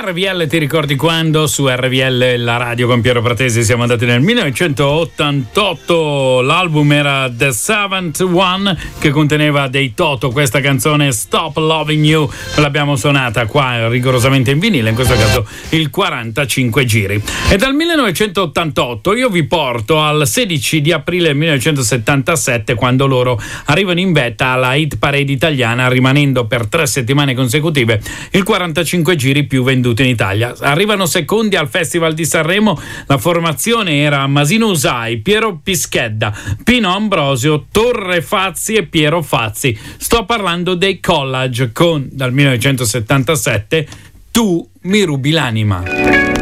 RVL, ti ricordi quando? Su RVL, la radio con Piero Pratesi, siamo andati nel 1988. L'album era The Seventh One, che conteneva dei Toto. Questa canzone Stop Loving You l'abbiamo suonata qua rigorosamente in vinile, in questo caso il 45 giri. E dal 1988 io vi porto al 16 di aprile 1977, quando loro arrivano in vetta alla hit parade italiana, rimanendo per 3 settimane consecutive il 45 giri più venduto in Italia. Arrivano secondi al Festival di Sanremo. La formazione era Masino Usai, Piero Pischedda, Pino Ambrosio, Torre Fazzi e Piero Fazzi. Sto parlando dei Collage con, dal 1977, Tu mi rubi l'anima.